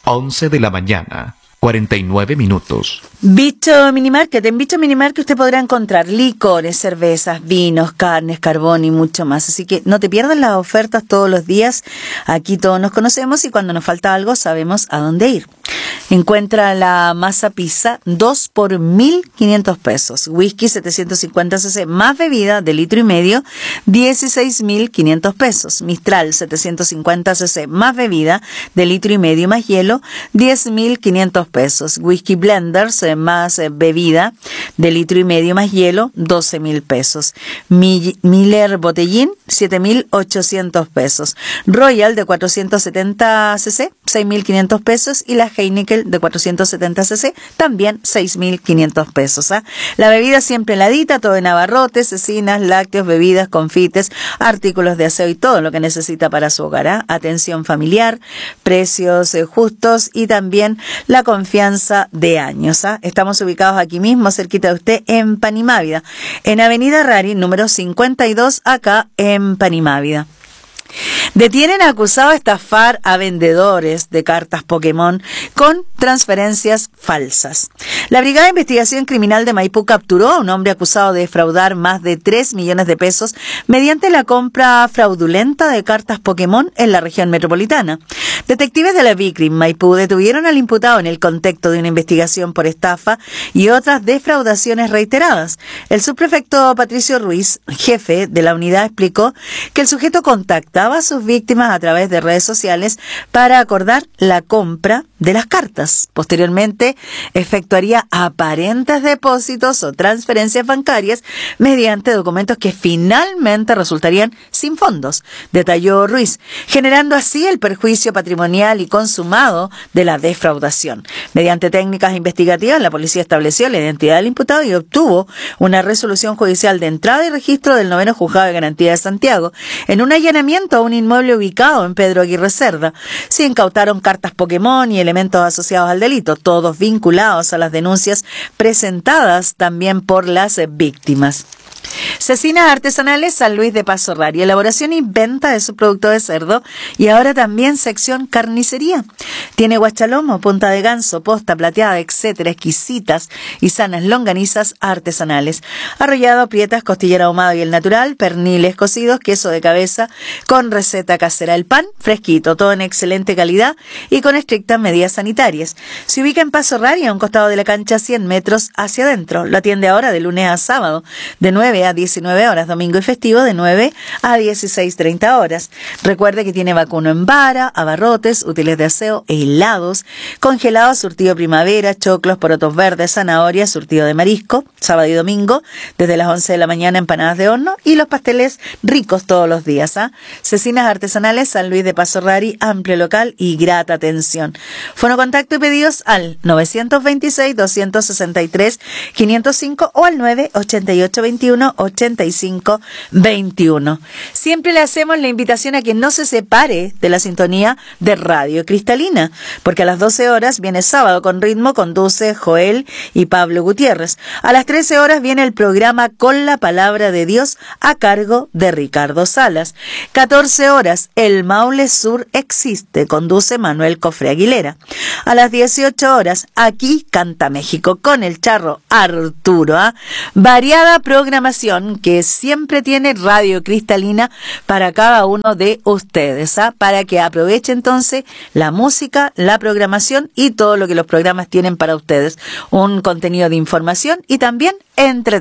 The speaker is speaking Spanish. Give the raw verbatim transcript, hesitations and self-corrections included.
once de la mañana, cuarenta y nueve minutos. Bicho Minimarket. En Bicho Minimarket usted podrá encontrar licores, cervezas, vinos, carnes, carbón y mucho más. Así que no te pierdas las ofertas todos los días. Aquí todos nos conocemos y cuando nos falta algo sabemos a dónde ir. Encuentra la masa pizza dos por mil quinientos pesos. Whisky setecientos cincuenta centilitros más bebida de litro y medio, dieciséis mil quinientos pesos. Mistral setecientos cincuenta centilitros más bebida de litro y medio más hielo, diez mil quinientos pesos. Whisky Blenders más bebida de litro y medio más hielo, doce mil pesos. Miller Botellín, siete mil ochocientos pesos. Royal de cuatrocientos setenta centilitros, seis mil quinientos pesos. Y la Heineken de cuatrocientos setenta centilitros, también seis mil quinientos pesos. ¿eh? La bebida siempre heladita, todo en abarrotes, cecinas, lácteos, bebidas, confites, artículos de aseo y todo lo que necesita para su hogar. ¿eh? Atención familiar, precios eh, justos y también la confianza de años. ¿eh? Estamos ubicados aquí mismo, cerquita de usted, en Panimávida, en Avenida Rari, número cincuenta y dos, acá en Panimávida. Detienen acusado de estafar a vendedores de cartas Pokémon con transferencias falsas. La Brigada de Investigación Criminal de Maipú capturó a un hombre acusado de defraudar más de tres millones de pesos mediante la compra fraudulenta de cartas Pokémon en la región metropolitana. Detectives de la Vicrim Maipú detuvieron al imputado en el contexto de una investigación por estafa y otras defraudaciones reiteradas. El subprefecto Patricio Ruiz, jefe de la unidad, explicó que el sujeto contactaba a sus víctimas a través de redes sociales para acordar la compra de las cartas. Posteriormente, efectuaría aparentes depósitos o transferencias bancarias mediante documentos que finalmente resultarían sin fondos, detalló Ruiz, generando así el perjuicio patrimonial y consumado de la defraudación. Mediante técnicas investigativas, la policía estableció la identidad del imputado y obtuvo una resolución judicial de entrada y registro del noveno Juzgado de Garantía de Santiago en un allanamiento a un inmueble ubicado en Pedro Aguirre Cerda. Se incautaron cartas Pokémon y elementos asociados al delito, todos vinculados a las denuncias presentadas también por las víctimas. Cecinas Artesanales San Luis de Paso Rari, elaboración y venta de su producto de cerdo y ahora también sección carnicería. Tiene guachalomo, punta de ganso, posta plateada, etcétera, exquisitas y sanas longanizas artesanales. Arrollado, aprietas, costillera ahumado y el natural, perniles cocidos, queso de cabeza con receta casera. El pan fresquito, todo en excelente calidad y con estrictas medidas sanitarias. Se ubica en Paso Rari, a un costado de la cancha, cien metros hacia adentro. Lo atiende ahora de lunes a sábado, de nueve a diecinueve horas, domingo y festivo de nueve a dieciséis treinta horas. Recuerde que tiene vacuno en vara, abarrotes, útiles de aseo e helados, congelados, surtido primavera, choclos, porotos verdes, zanahorias, surtido de marisco, sábado y domingo, desde las once de la mañana empanadas de horno y los pasteles ricos todos los días. ¿eh? Cecinas Artesanales San Luis de Paso Rari, amplio local y grata atención. Fono contacto y pedidos al novecientos veintiséis, doscientos sesenta y tres, quinientos cinco o al nueve ochenta y ocho veintiuno ochenta y cinco veintiuno. Siempre le hacemos la invitación a que no se separe de la sintonía de Radio Cristalina, porque a las doce horas viene Sábado con Ritmo, conduce Joel y Pablo Gutiérrez. A las trece horas viene el programa Con la Palabra de Dios a cargo de Ricardo Salas. catorce horas, El Maule Sur Existe, conduce Manuel Cofre Aguilera. A las dieciocho horas, Aquí Canta México con el charro Arturo. ¿eh? Variada programación que siempre tiene Radio Cristalina para cada uno de ustedes, ¿ah? Para que aproveche entonces la música, la programación y todo lo que los programas tienen para ustedes. Un contenido de información y también entretenimiento.